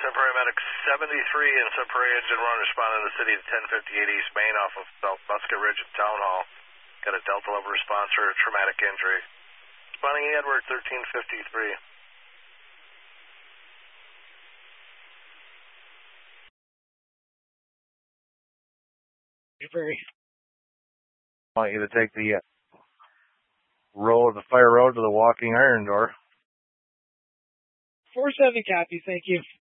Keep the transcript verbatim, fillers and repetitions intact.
Paramedic seventy-three and Sudbury Engine Run responding to the city to ten fifty-eight East Main off of South Musket Ridge at Town Hall. Got a Delta level response for a traumatic injury. Responding Edward thirteen fifty-three. Very. I want you to take the uh, road, the fire road to the walking iron door. four seven copy, thank you.